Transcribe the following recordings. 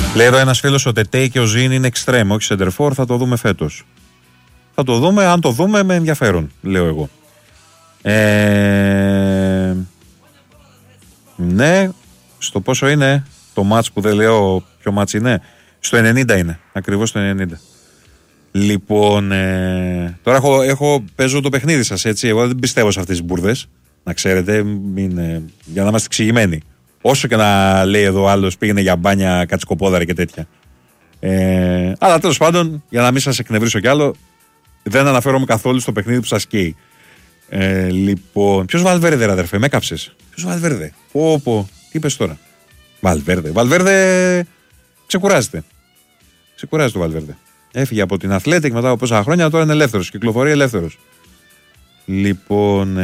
Λέει εδώ ένας φίλος ο Τετέι και ο Ζήν είναι εξτρέμ, όχι σεντερφόρ, θα το δούμε φέτος. Θα το δούμε, αν το δούμε με ενδιαφέρον, λέω εγώ. Ναι, στο πόσο είναι το μάτς που δεν λέω ποιο μάτς είναι, στο 90 είναι, ακριβώς στο 90. Λοιπόν, τώρα παίζω το παιχνίδι σας, έτσι, εγώ δεν πιστεύω σε αυτές τις μπουρδες, να ξέρετε, για να είμαστε εξηγημένοι. Όσο και να λέει εδώ άλλος πήγαινε για μπάνια κατσικοπόδαρη και τέτοια. Αλλά τέλος πάντων, για να μην σας εκνευρίσω κι άλλο, δεν αναφέρομαι καθόλου στο παιχνίδι που σας καίει. Λοιπόν, ποιος Βαλβέρδε, ρε αδερφέ, με έκαψες. Ποιος Βαλβέρδε. Πω, τι είπες τώρα. Βαλβέρδε, ξεκουράζεται. Ξεκουράζεται ο Βαλβέρδε. Έφυγε από την Αθλέτικ μετά από πόσα χρόνια, τώρα είναι ελεύθερος, κυκλοφορεί ελεύθερος. Λοιπόν,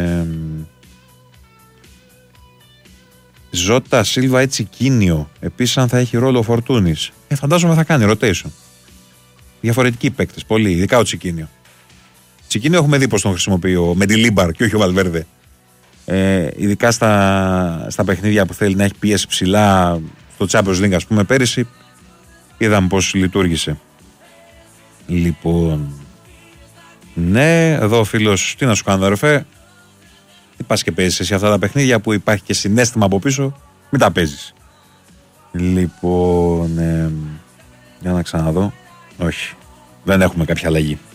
Ζώτα, Σίλβα, έτσι Κίνιο. Επίσης, αν θα έχει ρόλο ο Φορτούνης. Φαντάζομαι θα κάνει rotation. Διαφορετικοί παίκτες, πολύ, ειδικά ο Τσικίνιο. Τσικίνιο έχουμε δει πώς τον χρησιμοποιεί ο Μεντιλίμπαρ και όχι ο Βαλβέρδε. Ειδικά στα παιχνίδια που θέλει να έχει πίεση ψηλά, στο Champions League, ας πούμε, πέρυσι, είδαμε πώς λειτουργήσε. Λοιπόν, ναι, εδώ ο φίλος, τι να σου κάνω, αδερφέ. Τι πας και παίζεις εσύ αυτά τα παιχνίδια που υπάρχει και συναίσθημα από πίσω, μην τα παίζεις. Λοιπόν, για να ξαναδώ. Όχι, δεν έχουμε κάποια αλλαγή.